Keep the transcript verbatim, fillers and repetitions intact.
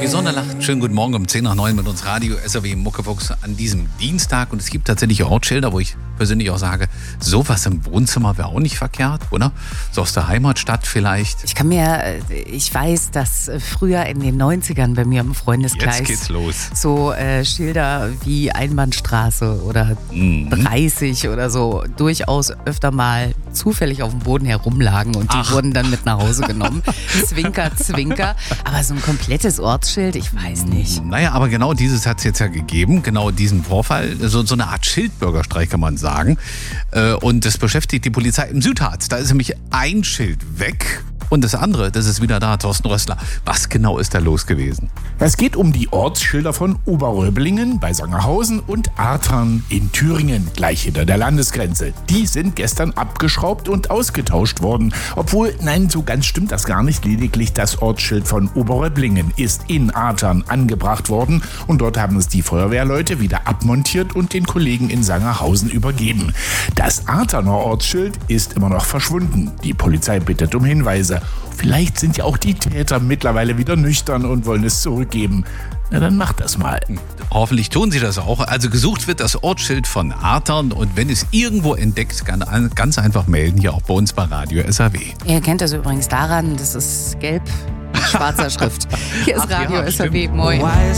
Die Sonne lacht. Schönen guten Morgen um zehn nach neun mit uns Radio S R W Muckefuchs an diesem Dienstag. Und es gibt tatsächlich Ortsschilder, wo ich persönlich auch sage, sowas im Wohnzimmer wäre auch nicht verkehrt, oder? So aus der Heimatstadt vielleicht. Ich kann mir, ich weiß, dass früher in den neunzigern bei mir im Freundeskreis Jetzt geht's los. so äh, Schilder wie Einbahnstraße oder Mhm. dreißig oder so durchaus öfter mal zufällig auf dem Boden herumlagen und die Ach. wurden dann mit nach Hause genommen. Zwinker, zwinker. Aber so ein komplettes Ortsschild, ich weiß nicht. Naja, aber genau dieses hat es jetzt ja gegeben, genau diesen Vorfall, so, so eine Art Schildbürgerstreik kann man sagen. Äh, Und das beschäftigt die Polizei im Südharz. Da ist nämlich ein Schild weg und das andere, das ist wieder da, Thorsten Rössler. Was genau ist da los gewesen? Es geht um die Ortsschilder von Oberröblingen bei Sangerhausen und Artern in Thüringen, gleich hinter der Landesgrenze. Die sind gestern abgeschraubt und ausgetauscht worden. Obwohl, nein, so ganz stimmt das gar nicht. Lediglich das Ortsschild von Oberröblingen ist in Artern angebracht worden und dort haben es die Feuerwehrleute wieder abmontiert und den Kollegen in Sangerhausen übergeben. Das Arterner Ortsschild ist immer noch verschwunden. Die Polizei bittet um Hinweise. Vielleicht sind ja auch die Täter mittlerweile wieder nüchtern und wollen es zurückgeben. Na, dann macht das mal. Hoffentlich tun sie das auch. Also gesucht wird das Ortsschild von Artern und wenn es irgendwo entdeckt, kann ganz einfach melden, hier auch bei uns bei Radio S R W. Ihr kennt das übrigens daran, das ist gelb mit schwarzer Schrift. Hier ist Ach ja, Radio S R W. stimmt. Moin.